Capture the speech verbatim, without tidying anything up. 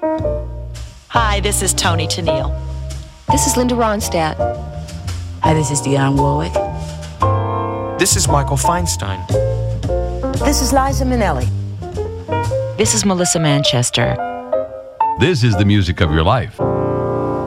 Hi, this is Toni Tennille. This is Linda Ronstadt. Hi, this is Dionne Warwick. This is Michael Feinstein. This is Liza Minnelli. This is Melissa Manchester. This is the music of your life.